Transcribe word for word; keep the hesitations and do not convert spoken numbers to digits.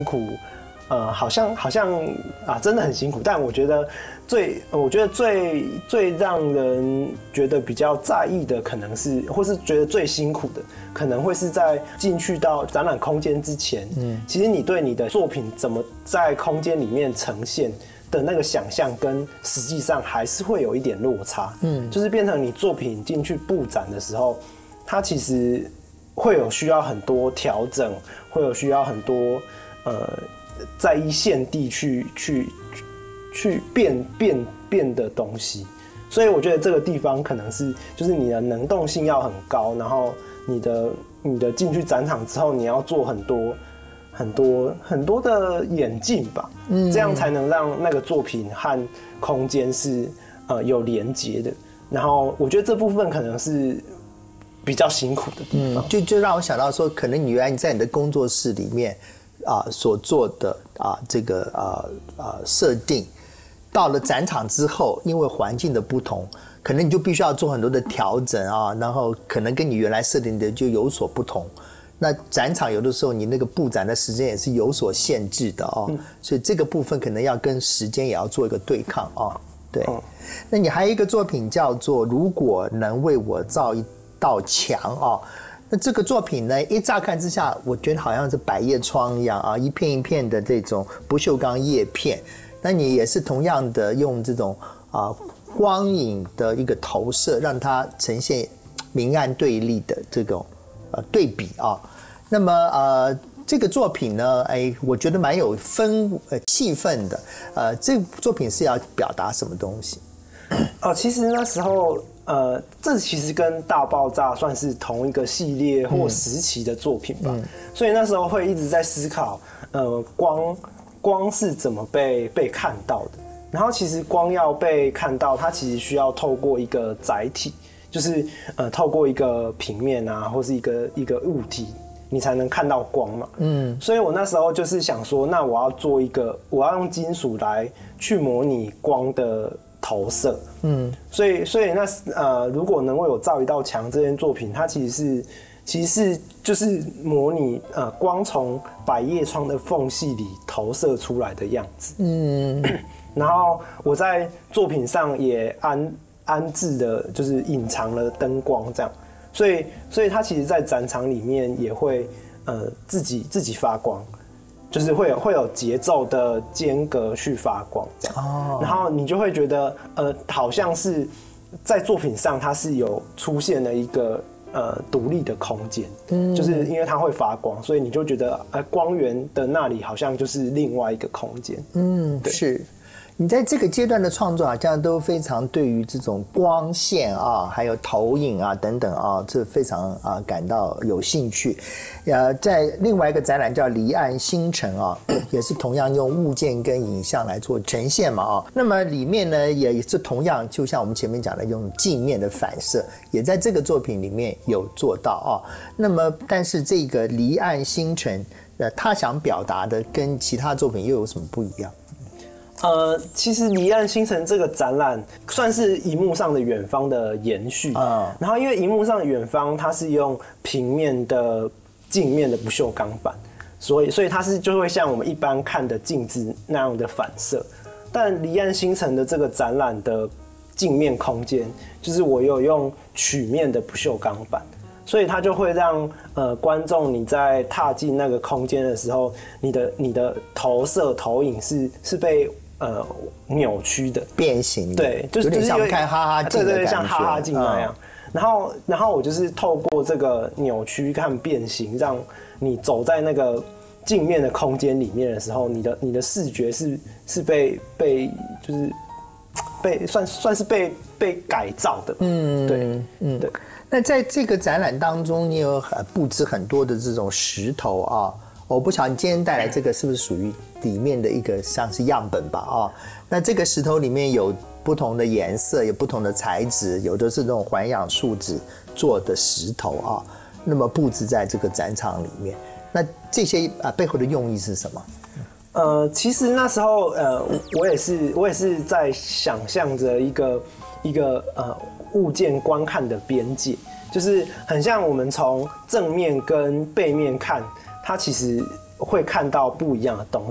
苦，呃，好像好像啊，真的很辛苦。但我觉得最，我觉得最最让人觉得比较在意的，可能是，或是觉得最辛苦的，可能会是在进去到展览空间之前，嗯，其实你对你的作品怎么在空间里面呈现的那个想象，跟实际上还是会有一点落差，嗯，就是变成你作品进去布展的时候，它其实会有需要很多调整，会有需要很多呃，在一线地去去去变变变的东西，所以我觉得这个地方可能是就是你的能动性要很高，然后你的你的进去展场之后，你要做很多很多很多的演进吧，嗯，这样才能让那个作品和空间是呃有连结的。然后我觉得这部分可能是比较辛苦的地方， 嗯、就就让我想到说，可能你原来在你的工作室里面啊、呃、所做的啊、呃、这个啊啊设定，到了展场之后，因为环境的不同，可能你就必须要做很多的调整啊，然后可能跟你原来设定的就有所不同。那展场有的时候你那个布展的时间也是有所限制的哦，嗯、所以这个部分可能要跟时间也要做一个对抗啊。对，嗯、那你还有一个作品叫做《如果能为我造一道墙》啊。那这个作品呢，一乍看之下，我觉得好像是百叶窗一样啊，一片一片的这种不锈钢叶片。那你也是同样的用这种啊光影的一个投射，让它呈现明暗对立的这种呃对比啊。那么呃这个作品呢，哎，我觉得蛮有氛呃气氛的。呃，这个作品是要表达什么东西？ 哦，其实那时候。呃，这其实跟大爆炸算是同一个系列或时期的作品吧，嗯、所以那时候会一直在思考，呃，光光是怎么被被看到的。然后其实光要被看到，它其实需要透过一个载体，就是呃，透过一个平面啊，或是一个一个物体，你才能看到光嘛。嗯，所以我那时候就是想说，那我要做一个，我要用金属来去模拟光的投射，嗯，所以所以那呃，如果能为我造一道墙这件作品，它其实是其实是就是模拟呃光从百叶窗的缝隙里投射出来的样子，嗯，然后我在作品上也安安置的，就是隐藏了灯光这样，所以所以它其实在展场里面也会呃自己自己发光。就是会有会有节奏的间隔去发光这样，哦，然后你就会觉得呃，好像是在作品上它是有出现了一个呃独立的空间，嗯，就是因为它会发光，所以你就觉得呃光源的那里好像就是另外一个空间， 嗯，是。你在这个阶段的创作好像都非常对于这种光线啊，还有投影啊等等啊，这非常啊感到有兴趣。呃，在另外一个展览叫《离岸星辰》啊，也是同样用物件跟影像来做呈现嘛啊。那么里面呢也是同样，就像我们前面讲的，用镜面的反射，也在这个作品里面有做到啊。那么但是这个《离岸星辰》呃，他想表达的跟其他作品又有什么不一样？ 呃，其实《离岸星辰》这个展览算是荧幕上的远方的延续啊。然后因为荧幕上的远方它是用平面的镜面的不锈钢板，所以所以它是就会像我们一般看的镜子那样的反射。但《离岸星辰》的这个展览的镜面空间，就是我有用曲面的不锈钢板。所以它就会让呃观众你在踏进那个空间的时候，你的你的投射投影是是被呃扭曲的、 变形的， 对，就是有点像看哈哈镜的感觉， 对对，像哈哈镜那样。嗯、然后然后我就是透过这个扭曲和变形，让你走在那个镜面的空间里面的时候，你的你的视觉是是被被就是被算算是被被改造的，嗯，对，嗯，对。 那在这个展览当中，你有布置很多的这种石头啊，我不晓得你今天带来这个是不是属于里面的一个像是样本吧啊？那这个石头里面有不同的颜色，有不同的材质，有的是那种环氧树脂做的石头啊，那么布置在这个展场里面，那这些啊背后的用意是什么？ 呃，其实那时候呃，我也是我也是在想象着一个一个呃。物件观看的边界，就是很像我们从正面跟背面看，它其实会看到不一样的东